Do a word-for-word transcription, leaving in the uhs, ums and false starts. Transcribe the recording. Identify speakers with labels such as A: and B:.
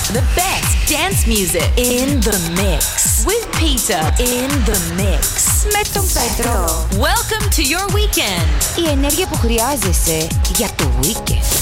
A: The best dance music in the mix. With Peter in the mix.
B: Με τον Πέτρο.
A: Welcome to your weekend.
B: Η ενέργεια που χρειάζεσαι για το weekend.